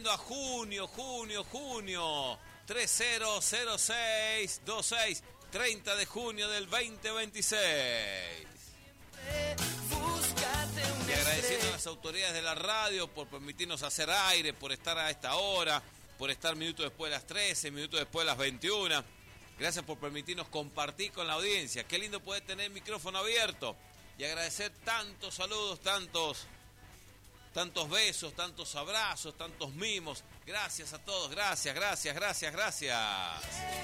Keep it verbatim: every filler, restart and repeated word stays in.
agradeciendo a Junio, Junio, Junio. tres cero cero seis dos seis, treinta de junio del veinte veintiséis. Y agradeciendo a las autoridades de la radio por permitirnos hacer aire, por estar a esta hora, por estar minutos después de las trece, minutos después de las veintiuna. Gracias por permitirnos compartir con la audiencia. Qué lindo poder tener el micrófono abierto y agradecer tantos saludos, tantos, tantos besos, tantos abrazos, tantos mimos. Gracias a todos, gracias, gracias, gracias, gracias.